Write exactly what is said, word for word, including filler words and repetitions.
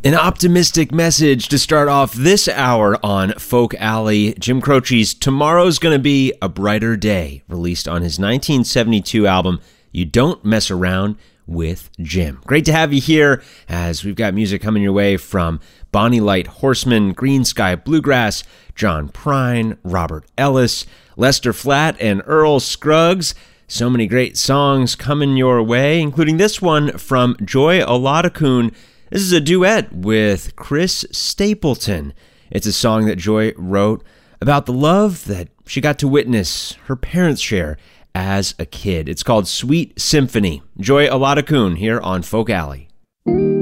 An optimistic message to start off this hour on Folk Alley. Jim Croce's Tomorrow's Gonna Be a Brighter Day, released on his nineteen seventy-two album, You Don't Mess Around with Jim. Great to have you here as we've got music coming your way from Bonnie Light Horseman, Green Sky Bluegrass, John Prine, Robert Ellis, Lester Flatt, and Earl Scruggs. So many great songs coming your way, including this one from Joy Oladokun. This is a duet with Chris Stapleton. It's a song that Joy wrote about the love that she got to witness her parents share as a kid. It's called Sweet Symphony. Joy Oladokun here on Folk Alley.